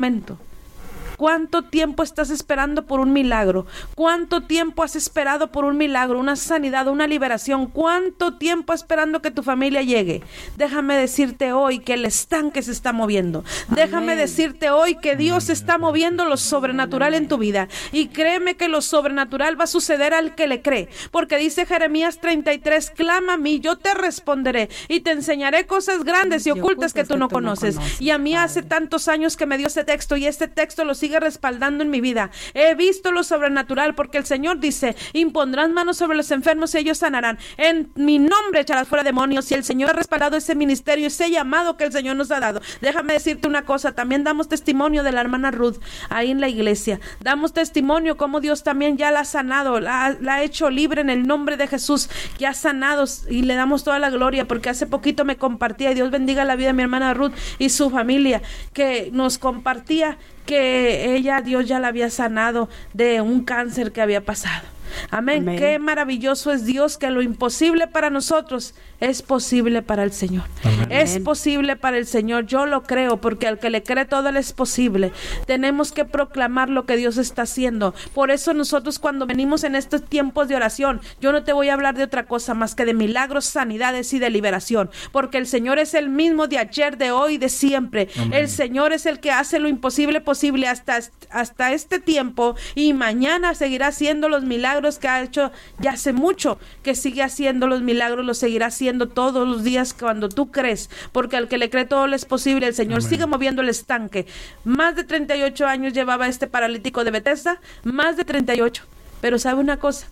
momento. ¿Cuánto tiempo estás esperando por un milagro? ¿Cuánto tiempo has esperado por un milagro, una sanidad, una liberación? ¿Cuánto tiempo esperando que tu familia llegue? Déjame decirte hoy que el estanque se está moviendo. Déjame decirte hoy que Dios está moviendo lo sobrenatural en tu vida. Y créeme que lo sobrenatural va a suceder al que le cree. Porque dice Jeremías 33, clama a mí, yo te responderé y te enseñaré cosas grandes y ocultas que tú no conoces. Y a mí hace tantos años que me dio ese texto y este texto lo sigue respaldando en mi vida. He visto lo sobrenatural porque el Señor dice, impondrán manos sobre los enfermos y ellos sanarán. En mi nombre echarás fuera demonios. Y el Señor ha respaldado ese ministerio, ese llamado que el Señor nos ha dado. Déjame decirte una cosa, también damos testimonio de la hermana Ruth ahí en la iglesia. Damos testimonio como Dios también ya la ha sanado, la ha hecho libre en el nombre de Jesús, que ha sanado, y le damos toda la gloria porque hace poquito me compartía, y Dios bendiga la vida de mi hermana Ruth y su familia, que nos compartía que Dios ya la había sanado de un cáncer que había pasado. Amén. Amén. Qué maravilloso es Dios, que lo imposible para nosotros es posible para el Señor. Amén. Es posible para el Señor. Yo lo creo, porque al que le cree todo le es posible. Tenemos que proclamar lo que Dios está haciendo. Por eso nosotros cuando venimos en estos tiempos de oración, yo no te voy a hablar de otra cosa más que de milagros, sanidades y de liberación, porque el Señor es el mismo de ayer, de hoy, de siempre. Amén. El Señor es el que hace lo imposible posible hasta este tiempo, y mañana seguirá haciendo los milagros que ha hecho ya hace mucho, que sigue haciendo los milagros, los seguirá haciendo todos los días cuando tú crees, porque al que le cree todo le es posible. El Señor Amén. Sigue moviendo el estanque. Más de 38 años llevaba este paralítico de Bethesda, más de 38, pero ¿sabe una cosa?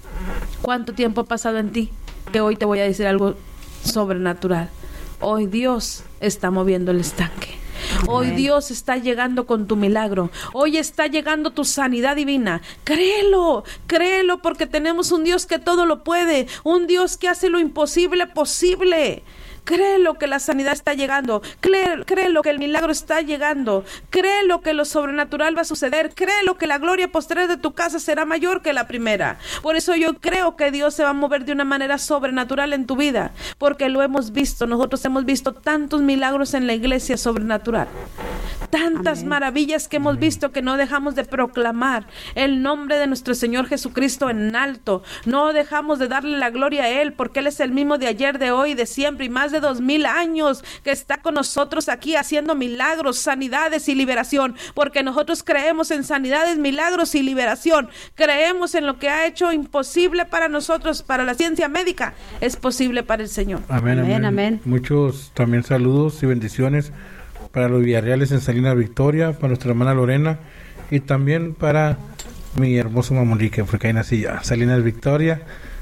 ¿Cuánto tiempo ha pasado en ti? Que hoy te voy a decir algo sobrenatural. Hoy Dios está moviendo el estanque. Hoy Dios está llegando con tu milagro. Hoy está llegando tu sanidad divina. Créelo, créelo, porque tenemos un Dios que todo lo puede, un Dios que hace lo imposible posible. Créelo que la sanidad está llegando, créelo que el milagro está llegando, créelo que lo sobrenatural va a suceder, créelo que la gloria posterior de tu casa será mayor que la primera. Por eso yo creo que Dios se va a mover de una manera sobrenatural en tu vida, porque lo hemos visto. Nosotros hemos visto tantos milagros en la iglesia sobrenatural, tantas Amén. Maravillas que hemos visto, que no dejamos de proclamar el nombre de nuestro Señor Jesucristo en alto. No dejamos de darle la gloria a Él, porque Él es el mismo de ayer, de hoy, de siempre, y más de 2000 años que está con nosotros aquí haciendo milagros, sanidades y liberación, porque nosotros creemos en sanidades, milagros y liberación. Creemos en lo que ha hecho imposible para nosotros, para la ciencia médica, es posible para el Señor. Amén, amén, amén. Muchos también saludos y bendiciones para los Villarreales en Salinas Victoria, para nuestra hermana Lorena, y también para mi hermoso Mamonique, porque ahí nací ya, Salinas Victoria.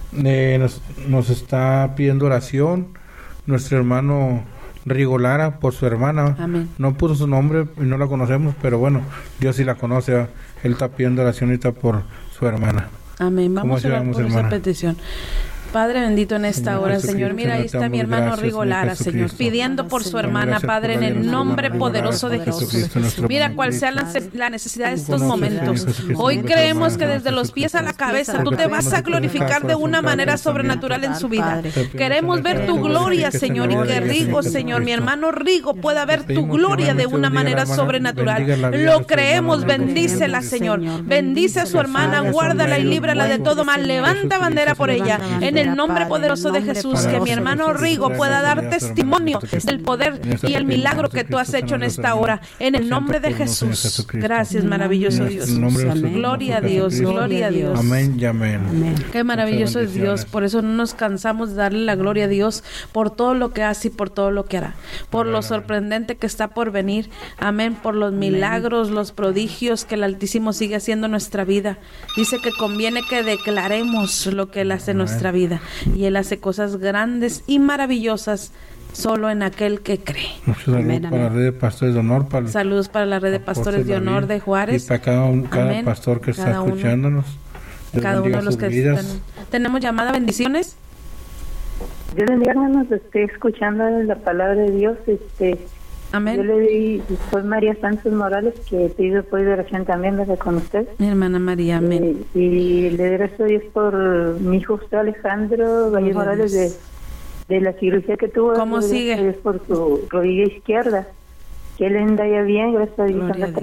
Nos está pidiendo oración nuestro hermano Rigo Lara por su hermana. Amén. No puso su nombre y no la conocemos, pero bueno, Dios sí la conoce. Él está pidiendo oración ahorita por su hermana. Amén. Vamos a orar por esa petición. Padre bendito, en esta hora, Señor, mira, ahí está mi hermano Rigo Lara, Señor, pidiendo por su hermana, Padre, en el nombre poderoso de Jesús. Mira cuál sea la necesidad de estos momentos. Hoy creemos que desde los pies a la cabeza tú te vas a glorificar de una manera sobrenatural en su vida. Queremos ver tu gloria, Señor, y que Rigo, Señor, mi hermano Rigo, pueda ver tu gloria de una manera sobrenatural. Lo creemos. Bendícela, Señor. Bendice a su hermana, guárdala y líbrala de todo mal. Levanta bandera por ella. En el nombre poderoso de Jesús, que mi hermano Rigo pueda dar testimonio del poder y el milagro que tú has hecho en esta hora. En el nombre de Jesús. Gracias, maravilloso Dios. Gloria a Dios, gloria a Dios. Amén y amén. Qué maravilloso es Dios. Por eso no nos cansamos de darle la gloria a Dios por todo lo que hace y por todo lo que hará. Por lo sorprendente que está por venir. Amén. Por los milagros, los prodigios que el Altísimo sigue haciendo en nuestra vida. Dice que conviene que declaremos lo que Él hace en nuestra vida. Y Él hace cosas grandes y maravillosas solo en aquel que cree. Muchos saludos para la red de pastores de honor. Saludos para la red de pastores de honor de Juárez. Y para cada pastor que está escuchándonos. Cada uno de los que están. ¿Tenemos llamada? Bendiciones. Dios bendiga, hermanos. Estoy escuchando la palabra de Dios. Amén. Yo le di, soy María Sánchez Morales, que pido apoyo de oración también desde con usted. Mi hermana María, amén. Y le doy gracias a Dios por mi hijo usted, Alejandro Valle Morales, de la cirugía que tuvo. ¿Cómo sigue? Por su rodilla izquierda. Que él anda ya bien, gracias a Dios.